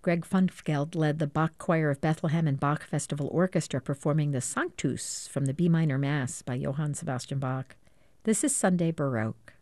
Greg Funfgeld led the Bach Choir of Bethlehem and Bach Festival Orchestra performing the Sanctus from the B minor Mass by Johann Sebastian Bach. This is Sunday Baroque.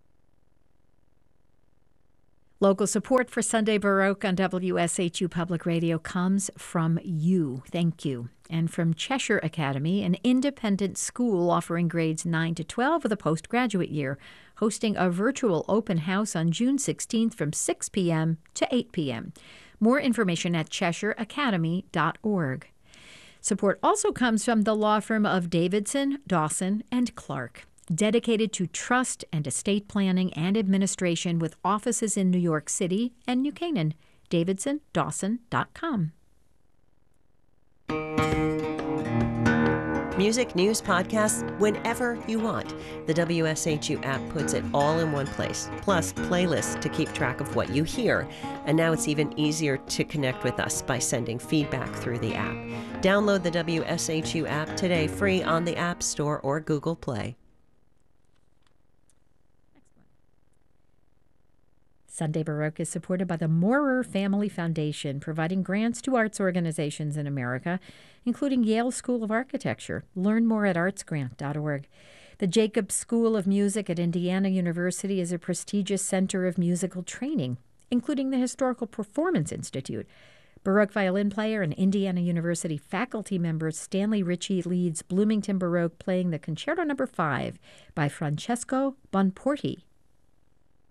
Local support for Sunday Baroque on WSHU Public Radio comes from you. Thank you. And from Cheshire Academy, an independent school offering grades 9 to 12 of the postgraduate year, hosting a virtual open house on June 16th from 6 p.m. to 8 p.m. More information at CheshireAcademy.org. Support also comes from the law firm of Davidson, Dawson, and Clark, dedicated to trust and estate planning and administration with offices in New York City and New Canaan. DavidsonDawson.com. Music, news, podcasts, whenever you want. The WSHU app puts it all in one place, plus playlists to keep track of what you hear. And now it's even easier to connect with us by sending feedback through the app. Download the WSHU app today, free on the App Store or Google Play. Sunday Baroque is supported by the Maurer Family Foundation, providing grants to arts organizations in America, including Yale School of Architecture. Learn more at artsgrant.org. The Jacobs School of Music at Indiana University is a prestigious center of musical training, including the Historical Performance Institute. Baroque violin player and Indiana University faculty member Stanley Ritchie leads Bloomington Baroque, playing the Concerto No. 5 by Francesco Bonporti.